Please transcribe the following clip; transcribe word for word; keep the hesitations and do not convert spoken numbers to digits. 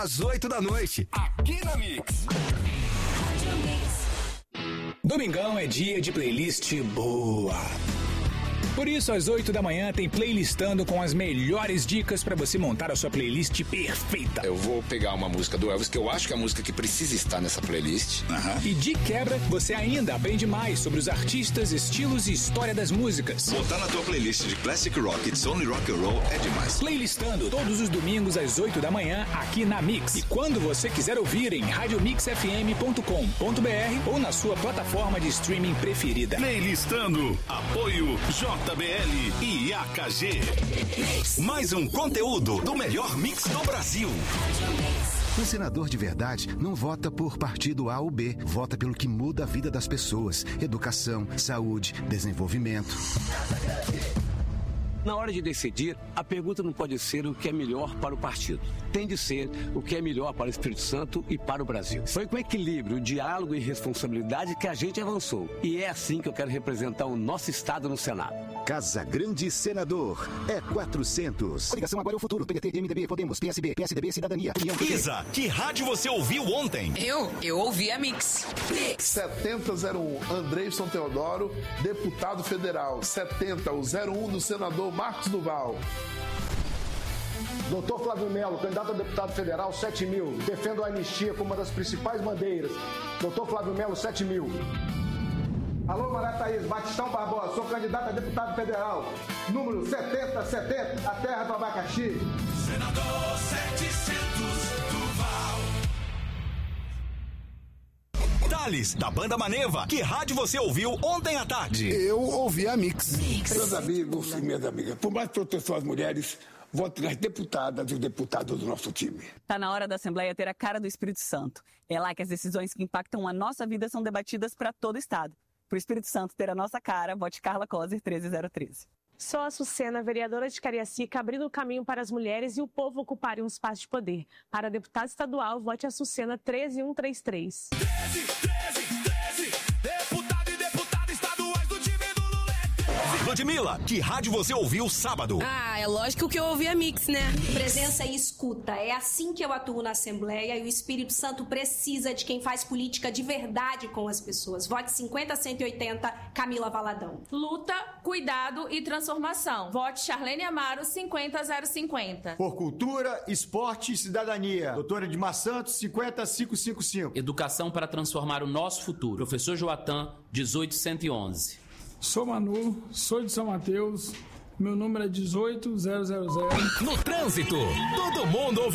às oito da noite, aqui na Mix. Domingão é dia de playlist boa. Por isso, às oito da manhã tem Playlistando com as melhores dicas para você montar a sua playlist perfeita. Eu vou pegar uma música do Elvis, que eu acho que é a música que precisa estar nessa playlist. Uhum. E de quebra, você ainda aprende mais sobre os artistas, estilos e história das músicas. Botar na tua playlist de Classic Rock, It's Only Rock and Roll é demais. Playlistando todos os domingos às oito da manhã aqui na Mix. E quando você quiser ouvir em rádio mix f m ponto com ponto b r ou na sua plataforma de streaming preferida. Playlistando. Apoio J B L e A K G. Mais um conteúdo do melhor mix do Brasil. Um senador de verdade não vota por partido A ou B, vota pelo que muda a vida das pessoas. Educação, saúde, desenvolvimento. Na hora de decidir, a pergunta não pode ser o que é melhor para o partido. Tem de ser o que é melhor para o Espírito Santo e para o Brasil. Foi com equilíbrio, diálogo e responsabilidade que a gente avançou. E é assim que eu quero representar o nosso Estado no Senado. Casa Grande Senador. É quatrocentos. Coligação Agora é o Futuro. P D T, M D B, Podemos, P S B, P S D B, Cidadania, União. Isa, que rádio você ouviu ontem? Eu? Eu ouvi a Mix. Mix. setenta zero um, Andreison Teodoro, deputado federal. setenta, o zero um do senador Marcos Duval. Doutor Flávio Melo, candidato a deputado federal, sete mil. Defendo a anistia como uma das principais bandeiras. Doutor Flávio Melo, sete mil. Alô, Maria Thaís, Batistão Barbosa, sou candidato a deputado federal. Número setenta setenta, a terra do abacaxi. Senador setecentos Duval. Thales, da Banda Maneva, que rádio você ouviu ontem à tarde? Eu ouvi a Mix. Mix. Meus amigos e minhas amigas, por mais proteção às mulheres, vote nas deputadas e os deputados do nosso time. Tá na hora da Assembleia ter a cara do Espírito Santo. É lá que as decisões que impactam a nossa vida são debatidas para todo o Estado. Para o Espírito Santo ter a nossa cara, vote Carla Coser treze zero treze. Sou a Açucena, vereadora de Cariacica, abrindo o caminho para as mulheres e o povo ocuparem um espaço de poder. Para deputado estadual, vote Açucena treze um três três. treze, treze, treze, deputado e deputada estaduais do time do Lula. Ludmilla, que rádio você ouviu sábado? Ah, é lógico que eu ouvi a Mix, né? Presença e escuta. É assim que eu atuo na Assembleia e o Espírito Santo precisa de quem faz política de verdade com as pessoas. Vote cinquenta cento e oitenta, Camila Valadão. Luta, cuidado e transformação. Vote Charlene Amaro cinquenta zero cinquenta. Por cultura, esporte e cidadania. Doutora Edmar Santos, cinquenta mil quinhentos e cinquenta e cinco. Educação para transformar o nosso futuro. Professor Joatan, dezoito cento e onze. Sou Manu, sou de São Mateus, meu número é dezoito zero zero zero. No trânsito, todo mundo ouve